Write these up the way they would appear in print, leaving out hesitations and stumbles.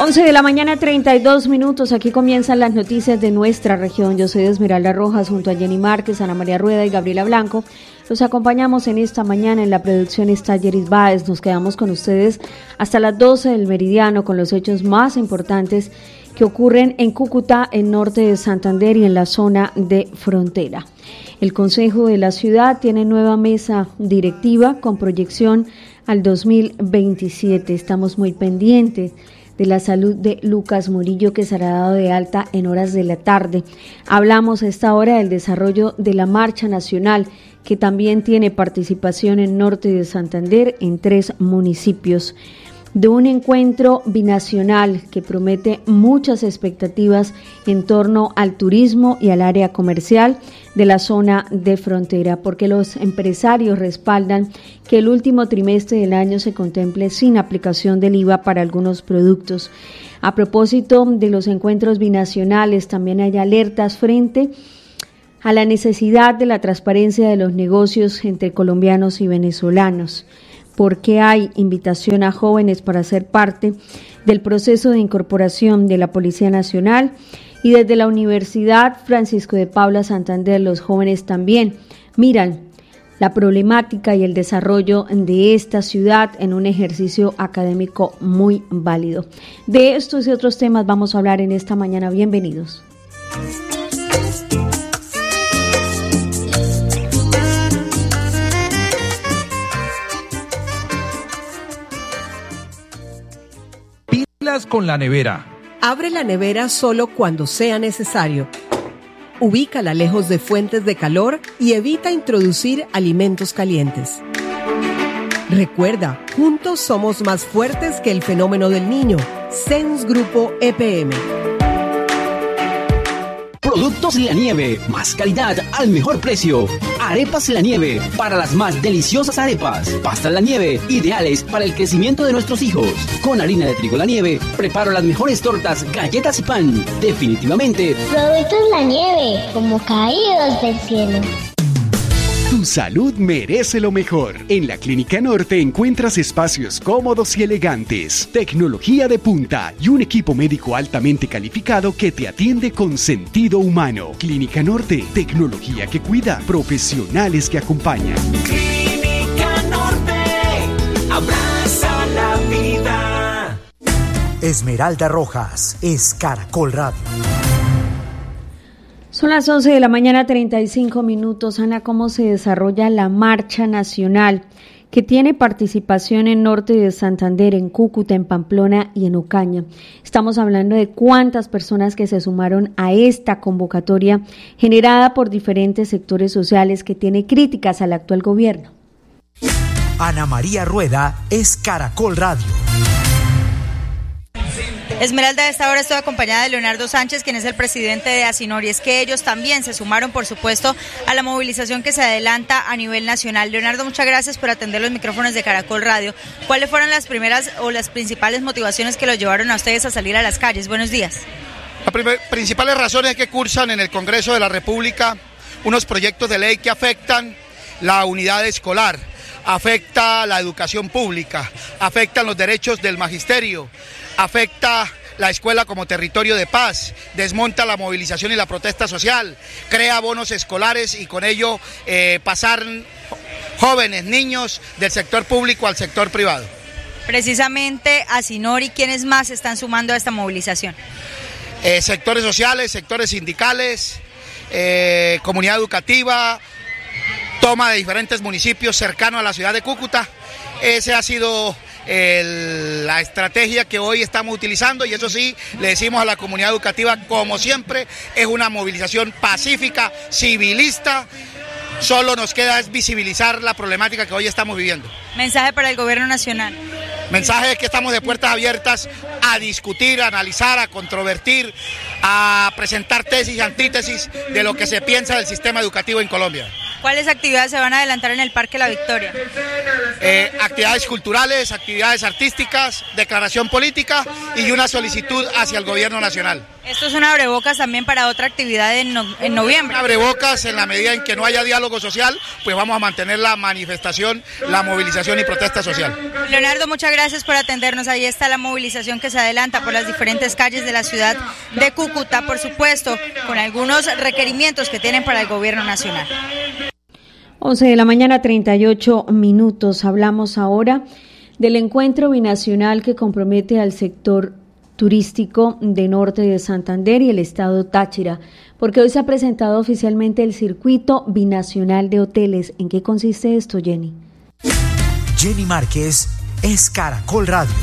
11 de la mañana, 32 minutos. Aquí comienzan las noticias de nuestra región. Yo soy Esmeralda Rojas, junto a Jenny Márquez, Ana María Rueda y Gabriela Blanco. Los acompañamos en esta mañana. En la producción está Yeris Báez. Nos quedamos con ustedes hasta las 12 del meridiano con los hechos más importantes que ocurren en Cúcuta, en norte de Santander y en la zona de frontera. El Consejo de la Ciudad tiene nueva mesa directiva con proyección al 2027. Estamos muy pendientes de la salud de Lucas Murillo, que será dado de alta en horas de la tarde. Hablamos a esta hora del desarrollo de la Marcha Nacional, que también tiene participación en norte de Santander en 3 municipios. De un encuentro binacional que promete muchas expectativas en torno al turismo y al área comercial de la zona de frontera, porque los empresarios respaldan que el último trimestre del año se contemple sin aplicación del IVA para algunos productos. A propósito de los encuentros binacionales, también hay alertas frente a la necesidad de la transparencia de los negocios entre colombianos y venezolanos, porque hay invitación a jóvenes para ser parte del proceso de incorporación de la Policía Nacional, y desde la Universidad Francisco de Paula Santander los jóvenes también miran la problemática y el desarrollo de esta ciudad en un ejercicio académico muy válido. De estos y otros temas vamos a hablar en esta mañana. Bienvenidos. Con la nevera. Abre la nevera solo cuando sea necesario. Ubícala lejos de fuentes de calor y evita introducir alimentos calientes. Recuerda, juntos somos más fuertes que el fenómeno del niño. SENS Grupo EPM. Productos La Nieve, más calidad al mejor precio. Arepas La Nieve, para las más deliciosas arepas. Pastas La Nieve, ideales para el crecimiento de nuestros hijos. Con harina de trigo La Nieve, preparo las mejores tortas, galletas y pan. Definitivamente, Productos La Nieve, como caídos del cielo. Tu salud merece lo mejor. En la Clínica Norte encuentras espacios cómodos y elegantes, tecnología de punta y un equipo médico altamente calificado que te atiende con sentido humano. Clínica Norte, tecnología que cuida, profesionales que acompañan. Clínica Norte, abraza la vida. Esmeralda Rojas, es Caracol Radio. Son las 11 de la mañana, 35 minutos. Ana, ¿cómo se desarrolla la Marcha Nacional que tiene participación en norte de Santander, en Cúcuta, en Pamplona y en Ocaña? Estamos hablando de cuántas personas que se sumaron a esta convocatoria generada por diferentes sectores sociales que tiene críticas al actual gobierno. Ana María Rueda, es Caracol Radio. Esmeralda, a esta hora estoy acompañada de Leonardo Sánchez, quien es el presidente de Asinor, y es que ellos también se sumaron, por supuesto, a la movilización que se adelanta a nivel nacional. Leonardo, muchas gracias por atender los micrófonos de Caracol Radio. ¿Cuáles fueron las primeras o las principales motivaciones que los llevaron a ustedes a salir a las calles? Buenos días. Las principales razones es que cursan en el Congreso de la República unos proyectos de ley que afectan la unidad escolar, afecta la educación pública, afectan los derechos del magisterio, afecta la escuela como territorio de paz, desmonta la movilización y la protesta social, crea bonos escolares y con ello pasar jóvenes, niños del sector público al sector privado. Precisamente Asinor, ¿y quiénes más se están sumando a esta movilización? Sectores sociales, sectores sindicales, comunidad educativa, toma de diferentes municipios cercanos a la ciudad de Cúcuta. Ese ha sido la estrategia que hoy estamos utilizando, y eso sí, le decimos a la comunidad educativa, como siempre, es una movilización pacífica, civilista. Solo nos queda es visibilizar la problemática que hoy estamos viviendo. Mensaje para el gobierno nacional. Mensaje es que estamos de puertas abiertas a discutir, a analizar, a controvertir, a presentar tesis y antítesis de lo que se piensa del sistema educativo en Colombia. ¿Cuáles actividades se van a adelantar en el Parque La Victoria? Actividades culturales, actividades artísticas, declaración política y una solicitud hacia el gobierno nacional. Esto es un abrebocas también para otra actividad en noviembre. Un abrebocas en la medida en que no haya diálogo social, pues vamos a mantener la manifestación, la movilización y protesta social. Leonardo, muchas gracias por atendernos. Ahí está la movilización que se adelanta por las diferentes calles de la ciudad de Cúcuta, por supuesto, con algunos requerimientos que tienen para el gobierno nacional. 11 de la mañana, 38 minutos. Hablamos ahora del encuentro binacional que compromete al sector turístico de norte de Santander y el estado Táchira, porque hoy se ha presentado oficialmente el circuito binacional de hoteles. ¿En qué consiste esto, Jenny? Jenny Márquez es Caracol Radio.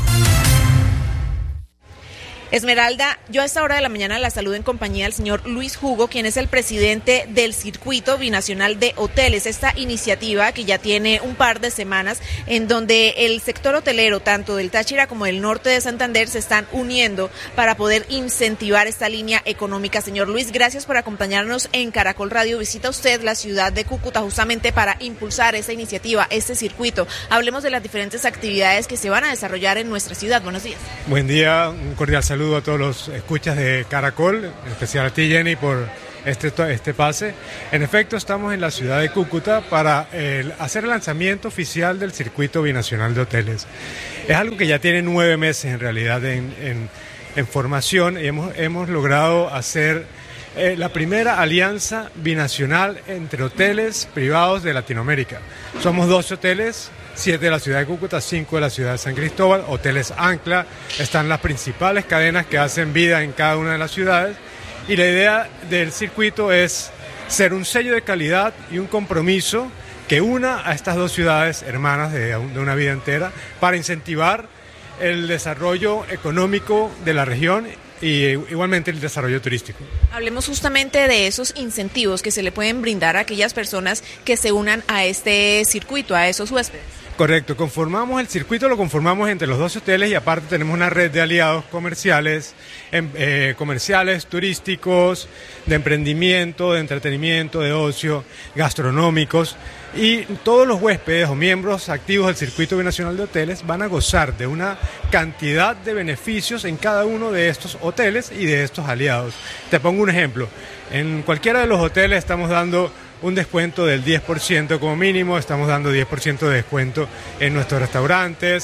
Esmeralda, yo a esta hora de la mañana la saludo en compañía del señor Luis Hugo, quien es el presidente del Circuito Binacional de Hoteles, esta iniciativa que ya tiene un par de semanas en donde el sector hotelero, tanto del Táchira como del norte de Santander, se están uniendo para poder incentivar esta línea económica. Señor Luis, gracias por acompañarnos en Caracol Radio. Visita usted la ciudad de Cúcuta justamente para impulsar esta iniciativa, este circuito. Hablemos de las diferentes actividades que se van a desarrollar en nuestra ciudad. Buenos días. Buen día, un cordial saludo a todos los escuchas de Caracol, en especial a ti, Jenny, por este pase. En efecto, estamos en la ciudad de Cúcuta para hacer el lanzamiento oficial del Circuito Binacional de Hoteles. Es algo que ya tiene 9 meses en realidad en formación y hemos logrado hacer la primera alianza binacional entre hoteles privados de Latinoamérica. Somos 12 hoteles, 7 de la ciudad de Cúcuta, 5 de la ciudad de San Cristóbal, hoteles ancla, están las principales cadenas que hacen vida en cada una de las ciudades, y la idea del circuito es ser un sello de calidad y un compromiso que una a estas dos ciudades hermanas de una vida entera para incentivar el desarrollo económico de la región y igualmente el desarrollo turístico. Hablemos justamente de esos incentivos que se le pueden brindar a aquellas personas que se unan a este circuito, a esos huéspedes. Correcto, el circuito lo conformamos entre los 12 hoteles y aparte tenemos una red de aliados comerciales, turísticos, de emprendimiento, de entretenimiento, de ocio, gastronómicos, y todos los huéspedes o miembros activos del Circuito Binacional de Hoteles van a gozar de una cantidad de beneficios en cada uno de estos hoteles y de estos aliados. Te pongo un ejemplo, en cualquiera de los hoteles estamos dando un descuento del 10% como mínimo, estamos dando 10% de descuento en nuestros restaurantes,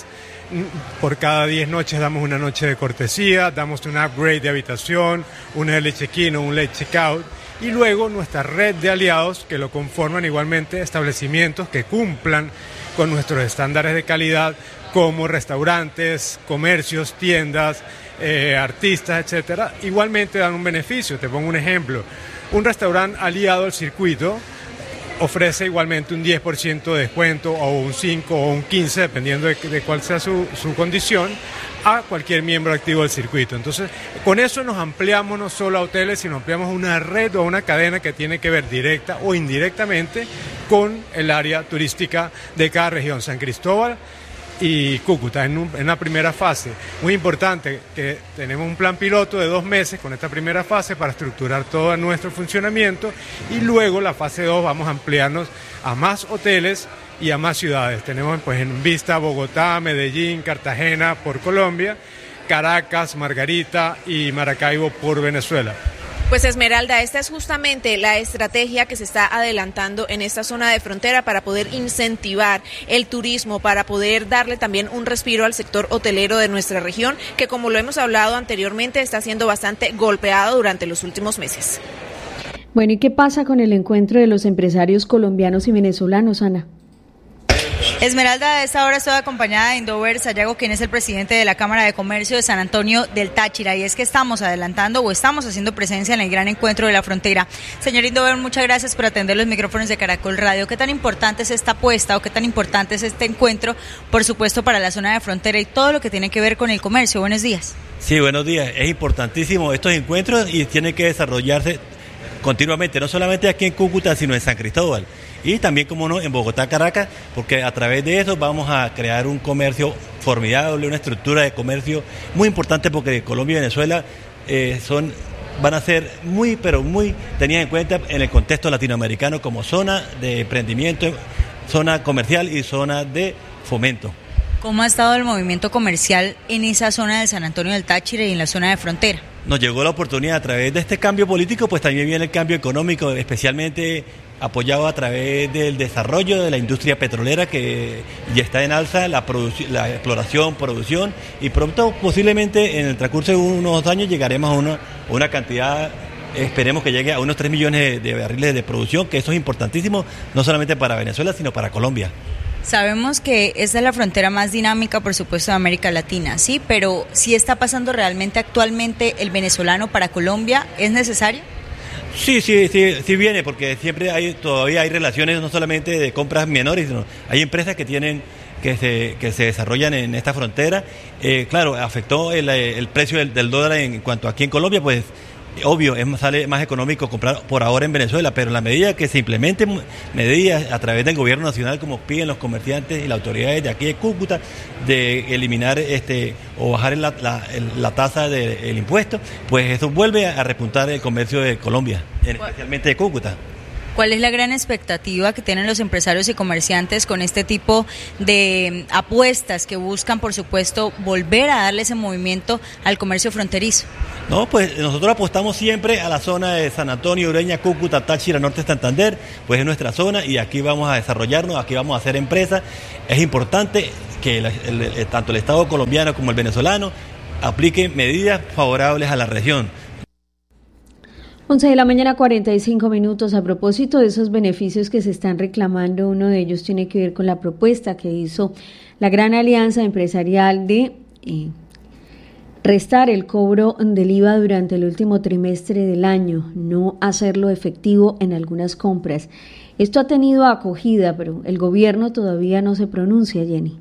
por cada 10 noches damos una noche de cortesía, damos un upgrade de habitación, un early check-in o un late check-out, y luego nuestra red de aliados que lo conforman igualmente establecimientos que cumplan con nuestros estándares de calidad como restaurantes, comercios, tiendas, artistas, etcétera, igualmente dan un beneficio. Te pongo un ejemplo. Un restaurante aliado al circuito ofrece igualmente un 10% de descuento o un 5 o un 15, dependiendo de cuál sea su condición, a cualquier miembro activo del circuito. Entonces, con eso nos ampliamos no solo a hoteles, sino ampliamos una red o una cadena que tiene que ver directa o indirectamente con el área turística de cada región. San Cristóbal y Cúcuta en la primera fase. Muy importante que tenemos un plan piloto de 2 meses con esta primera fase para estructurar todo nuestro funcionamiento, y luego la fase 2 vamos a ampliarnos a más hoteles y a más ciudades. Tenemos pues en vista Bogotá, Medellín, Cartagena por Colombia, Caracas, Margarita y Maracaibo por Venezuela. Pues Esmeralda, esta es justamente la estrategia que se está adelantando en esta zona de frontera para poder incentivar el turismo, para poder darle también un respiro al sector hotelero de nuestra región, que como lo hemos hablado anteriormente está siendo bastante golpeado durante los últimos meses. Bueno, ¿y qué pasa con el encuentro de los empresarios colombianos y venezolanos, Ana? Esmeralda, a esta hora estoy acompañada de Indover Sayago, quien es el presidente de la Cámara de Comercio de San Antonio del Táchira, y es que estamos adelantando o estamos haciendo presencia en el gran encuentro de la frontera. Señor Indover, muchas gracias por atender los micrófonos de Caracol Radio. ¿Qué tan importante es esta apuesta o qué tan importante es este encuentro, por supuesto, para la zona de frontera y todo lo que tiene que ver con el comercio? Buenos días. Sí, buenos días. Es importantísimo estos encuentros y tienen que desarrollarse continuamente, no solamente aquí en Cúcuta, sino en San Cristóbal. Y también, como no, en Bogotá, Caracas, porque a través de eso vamos a crear un comercio formidable, una estructura de comercio muy importante, porque Colombia y Venezuela son van a ser muy, pero muy tenidas en cuenta en el contexto latinoamericano como zona de emprendimiento, zona comercial y zona de fomento. ¿Cómo ha estado el movimiento comercial en esa zona de San Antonio del Táchira y en la zona de frontera? Nos llegó la oportunidad a través de este cambio político, pues también viene el cambio económico, especialmente apoyado a través del desarrollo de la industria petrolera, que ya está en alza, la exploración, producción, y pronto, posiblemente en el transcurso de unos años, llegaremos a una cantidad, esperemos que llegue a unos 3 millones de barriles de producción, que eso es importantísimo, no solamente para Venezuela, sino para Colombia. Sabemos que esta es la frontera más dinámica, por supuesto, de América Latina, ¿sí? Pero ¿sí está pasando realmente actualmente el venezolano para Colombia? ¿Es necesario? Sí viene, porque todavía hay relaciones no solamente de compras menores, sino hay empresas que se desarrollan en esta frontera. Claro, afectó el precio del dólar en cuanto aquí en Colombia, pues obvio, sale más económico comprar por ahora en Venezuela, pero en la medida que se implementen medidas a través del gobierno nacional, como piden los comerciantes y las autoridades de aquí de Cúcuta, de eliminar o bajar la tasa del impuesto, pues eso vuelve a repuntar el comercio de Colombia, especialmente de Cúcuta. ¿Cuál es la gran expectativa que tienen los empresarios y comerciantes con este tipo de apuestas que buscan, por supuesto, volver a darle ese movimiento al comercio fronterizo? No, pues nosotros apostamos siempre a la zona de San Antonio, Ureña, Cúcuta, Táchira, Norte de Santander, pues es nuestra zona y aquí vamos a desarrollarnos, aquí vamos a hacer empresas. Es importante que tanto el Estado colombiano como el venezolano apliquen medidas favorables a la región. 11 de la mañana, 45 minutos. A propósito de esos beneficios que se están reclamando, uno de ellos tiene que ver con la propuesta que hizo la Gran Alianza Empresarial de restar el cobro del IVA durante el último trimestre del año, no hacerlo efectivo en algunas compras. Esto ha tenido acogida, pero el gobierno todavía no se pronuncia, Jenny.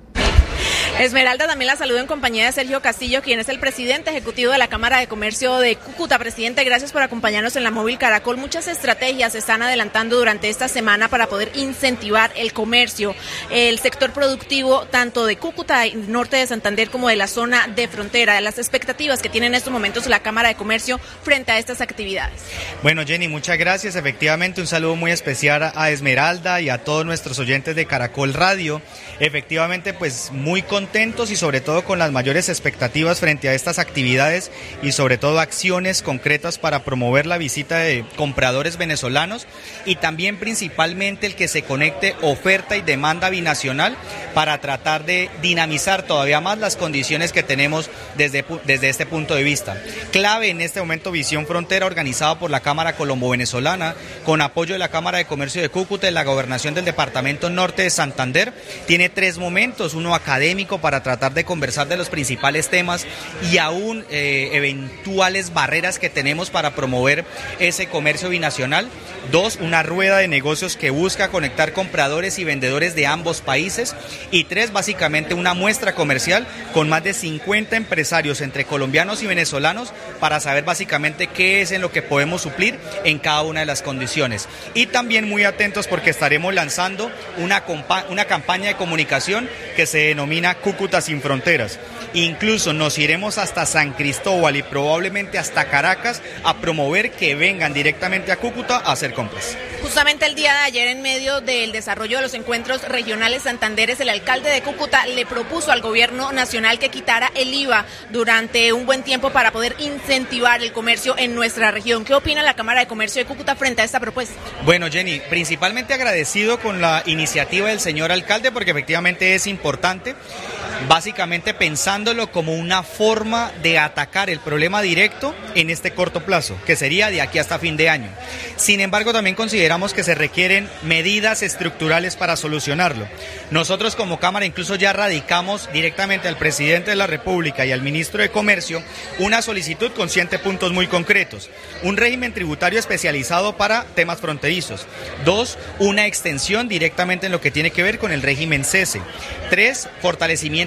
Esmeralda, también la saludo en compañía de Sergio Castillo, quien es el presidente ejecutivo de la Cámara de Comercio de Cúcuta. Presidente, gracias por acompañarnos en la Móvil Caracol. Muchas estrategias se están adelantando durante esta semana para poder incentivar el comercio, el sector productivo, tanto de Cúcuta, norte de Santander, como de la zona de frontera. Las expectativas que tiene en estos momentos la Cámara de Comercio frente a estas actividades. Bueno, Jenny, muchas gracias. Efectivamente, un saludo muy especial a Esmeralda y a todos nuestros oyentes de Caracol Radio. Efectivamente, pues muy contentos y sobre todo con las mayores expectativas frente a estas actividades y sobre todo acciones concretas para promover la visita de compradores venezolanos y también principalmente el que se conecte oferta y demanda binacional para tratar de dinamizar todavía más las condiciones que tenemos desde este punto de vista. Clave en este momento Visión Frontera, organizada por la Cámara Colombo-Venezolana, con apoyo de la Cámara de Comercio de Cúcuta y la Gobernación del Departamento Norte de Santander. Tiene 3 momentos, uno académico para tratar de conversar de los principales temas y aún eventuales barreras que tenemos para promover ese comercio binacional. 2, una rueda de negocios que busca conectar compradores y vendedores de ambos países. Y 3, básicamente una muestra comercial con más de 50 empresarios entre colombianos y venezolanos para saber básicamente qué es en lo que podemos suplir en cada una de las condiciones. Y también muy atentos porque estaremos lanzando una campaña de comunicación que se denomina Cúcuta sin Fronteras. Incluso nos iremos hasta San Cristóbal y probablemente hasta Caracas a promover que vengan directamente a Cúcuta a hacer compras. Justamente el día de ayer, en medio del desarrollo de los encuentros regionales santanderes, el alcalde de Cúcuta le propuso al gobierno nacional que quitara el IVA durante un buen tiempo para poder incentivar el comercio en nuestra región. ¿Qué opina la Cámara de Comercio de Cúcuta frente a esta propuesta? Bueno, Jenny, principalmente agradecido con la iniciativa del señor alcalde porque efectivamente es importante, básicamente pensándolo como una forma de atacar el problema directo en este corto plazo, que sería de aquí hasta fin de año. Sin embargo, también consideramos que se requieren medidas estructurales para solucionarlo. Nosotros como Cámara incluso ya radicamos directamente al presidente de la República y al ministro de Comercio una solicitud con 7 puntos muy concretos. Un régimen tributario especializado para temas fronterizos. 2, una extensión directamente en lo que tiene que ver con el régimen cese. 3, fortalecimiento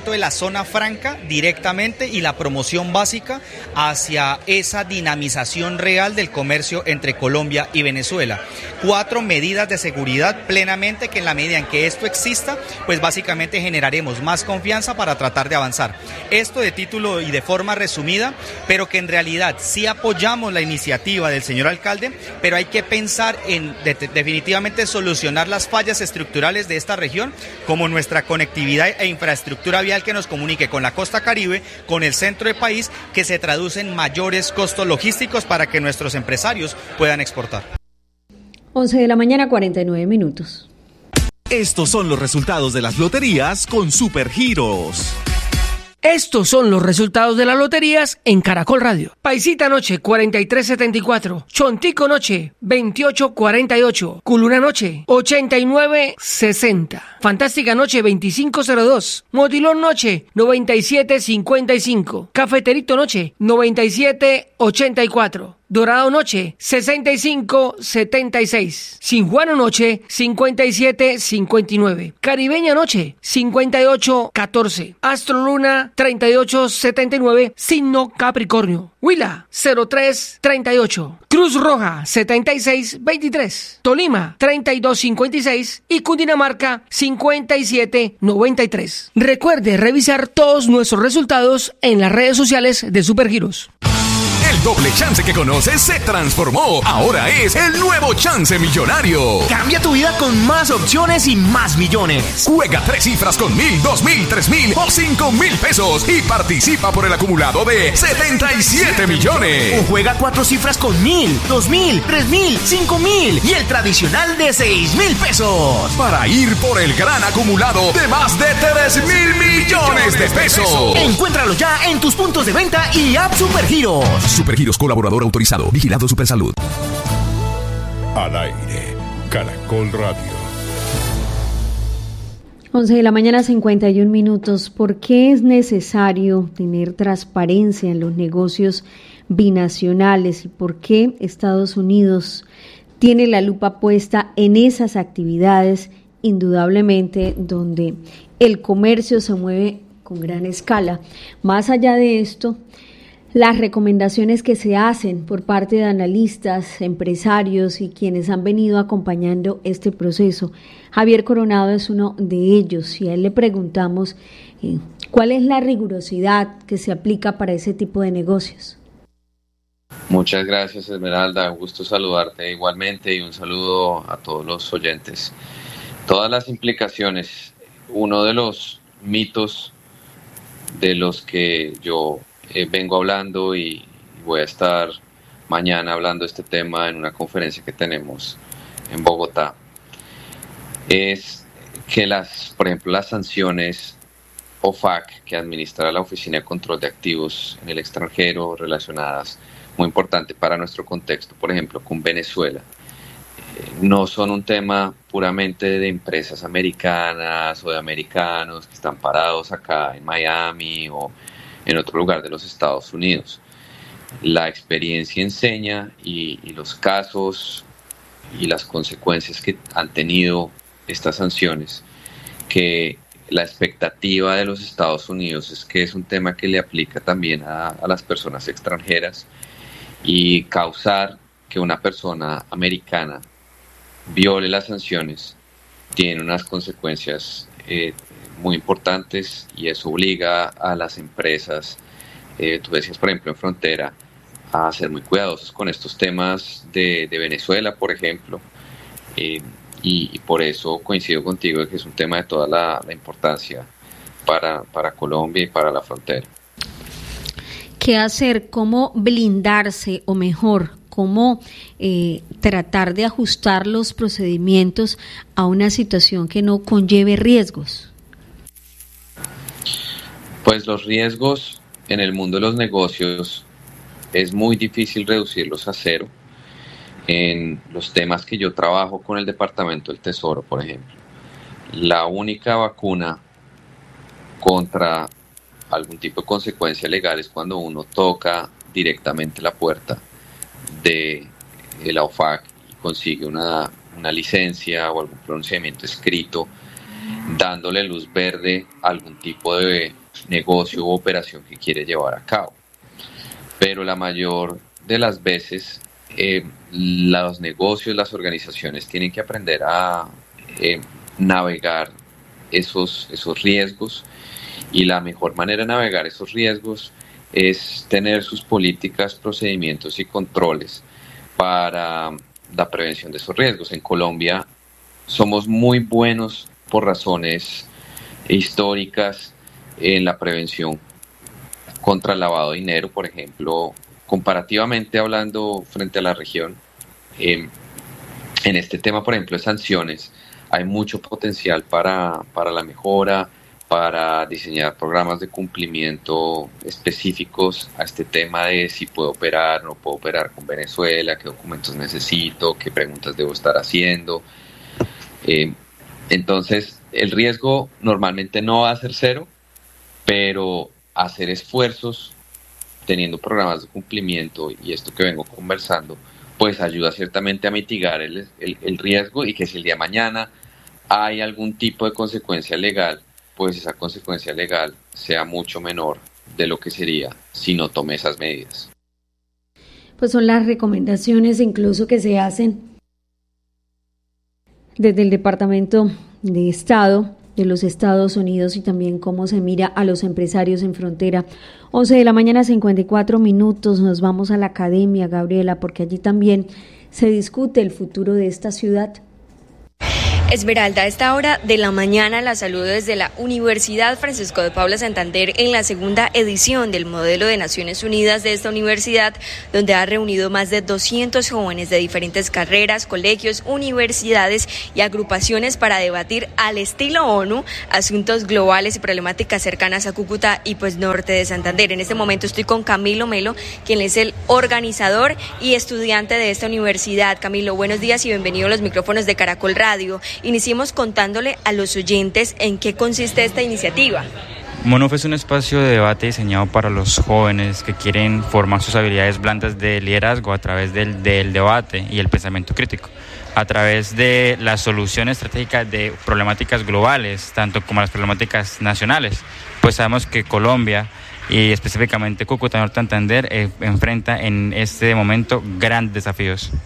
fortalecimiento de la zona franca directamente y la promoción básica hacia esa dinamización real del comercio entre Colombia y Venezuela. 4 medidas de seguridad plenamente que en la medida en que esto exista, pues básicamente generaremos más confianza para tratar de avanzar. Esto de título y de forma resumida, pero que en realidad sí apoyamos la iniciativa del señor alcalde, pero hay que pensar en definitivamente solucionar las fallas estructurales de esta región, como nuestra conectividad e infraestructura vial que nos comunique con la costa caribe, con el centro del país, que se traduce en mayores costos logísticos para que nuestros empresarios puedan exportar. 11 de la mañana, 49 minutos. Estos son los resultados de las loterías con Supergiros. Estos son los resultados de las loterías en Caracol Radio. Paisita Noche 4374, Chontico Noche 2848, Culuna Noche 8960, Fantástica Noche 2502, Motilón Noche 9755, Cafeterito Noche 9784, Dorado Noche 6576, Sinjuano Noche 5759, Caribeña Noche 5814, Astro Luna 3879, signo Capricornio, Huila 0338, Cruz Roja 7623, Tolima 3256 y Cundinamarca 5793. Recuerde revisar todos nuestros resultados en las redes sociales de Supergiros. El doble chance que conoces se transformó. Ahora es el nuevo Chance Millonario. Cambia tu vida con más opciones y más millones. Juega 3 cifras con 1,000, 2,000, 3,000 o 5,000 pesos y participa por el acumulado de 77 millones. O juega 4 cifras con 1,000, 2,000, 3,000, 5,000 y el tradicional de 6,000 pesos. Para ir por el gran acumulado de más de 3,000 millones de pesos. Encuéntralo ya en tus puntos de venta y app Supergiros. Supergiros, colaborador autorizado. Vigilado Supersalud. Al aire, Caracol Radio. 11 de la mañana, 51 minutos. ¿Por qué es necesario tener transparencia en los negocios binacionales y por qué Estados Unidos tiene la lupa puesta en esas actividades, indudablemente donde el comercio se mueve con gran escala? Más allá de esto, las recomendaciones que se hacen por parte de analistas, empresarios y quienes han venido acompañando este proceso. Javier Coronado es uno de ellos y a él le preguntamos cuál es la rigurosidad que se aplica para ese tipo de negocios. Muchas gracias, Esmeralda, un gusto saludarte igualmente y un saludo a todos los oyentes. Todas las implicaciones, uno de los mitos de los que yo vengo hablando y voy a estar mañana hablando de este tema en una conferencia que tenemos en Bogotá, es que por ejemplo, las sanciones OFAC que administra la Oficina de Control de Activos en el extranjero relacionadas, muy importante para nuestro contexto, por ejemplo, con Venezuela, no son un tema puramente de empresas americanas o de americanos que están parados acá en Miami o en otro lugar de los Estados Unidos. La experiencia enseña y los casos y las consecuencias que han tenido estas sanciones, que la expectativa de los Estados Unidos es que es un tema que le aplica también a las personas extranjeras y causar que una persona americana viole las sanciones tiene unas consecuencias muy importantes y eso obliga a las empresas, tú decías por ejemplo en frontera, a ser muy cuidadosos con estos temas de Venezuela, por ejemplo, y por eso coincido contigo de que es un tema de toda la importancia para Colombia y para la frontera. ¿Qué hacer? ¿Cómo blindarse o mejor, cómo tratar de ajustar los procedimientos a una situación que no conlleve riesgos? Pues los riesgos en el mundo de los negocios es muy difícil reducirlos a cero. En los temas que yo trabajo con el Departamento del Tesoro, por ejemplo, la única vacuna contra algún tipo de consecuencia legal es cuando uno toca directamente la puerta de la OFAC y consigue una licencia o algún pronunciamiento escrito dándole luz verde a algún tipo de negocio u operación que quiere llevar a cabo. Pero la mayor de las veces los negocios, las organizaciones tienen que aprender a navegar esos riesgos, y la mejor manera de navegar esos riesgos es tener sus políticas, procedimientos y controles para la prevención de esos riesgos. En Colombia somos muy buenos por razones históricas en la prevención contra el lavado de dinero, por ejemplo, comparativamente hablando frente a la región. En este tema, por ejemplo, de sanciones, hay mucho potencial para la mejora, para diseñar programas de cumplimiento específicos a este tema de si puedo operar, no puedo operar con Venezuela, qué documentos necesito, qué preguntas debo estar haciendo. Entonces, el riesgo normalmente no va a ser cero, pero hacer esfuerzos teniendo programas de cumplimiento y esto que vengo conversando, pues ayuda ciertamente a mitigar el riesgo, y que si el día de mañana hay algún tipo de consecuencia legal, pues esa consecuencia legal sea mucho menor de lo que sería si no tome esas medidas. Pues son las recomendaciones incluso que se hacen desde el Departamento de Estado de los Estados Unidos, y también cómo se mira a los empresarios en frontera. 11 de la mañana, 54 minutos. Nos vamos a la academia, Gabriela, porque allí también se discute el futuro de esta ciudad. Esmeralda, a esta hora de la mañana la saludo desde la Universidad Francisco de Paula Santander en la segunda edición del Modelo de Naciones Unidas de esta universidad, donde ha reunido más de 200 jóvenes de diferentes carreras, colegios, universidades y agrupaciones para debatir al estilo ONU asuntos globales y problemáticas cercanas a Cúcuta y pues norte de Santander. En este momento estoy con Camilo Melo, quien es el organizador y estudiante de esta universidad. Camilo, buenos días y bienvenido a los micrófonos de Caracol Radio. Iniciemos contándole a los oyentes en qué consiste esta iniciativa. MONUF es un espacio de debate diseñado para los jóvenes que quieren formar sus habilidades blandas de liderazgo a través del debate y el pensamiento crítico, a través de la solución estratégica de problemáticas globales, tanto como las problemáticas nacionales. Pues sabemos que Colombia y específicamente Cúcuta, Norte de Santander, enfrenta en este momento grandes desafíos.